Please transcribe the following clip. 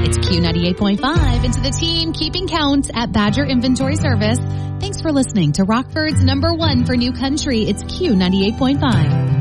It's Q98.5 and to the team keeping count at Badger Inventory Service. Thanks for listening to Rockford's #1 for New Country. It's Q98.5.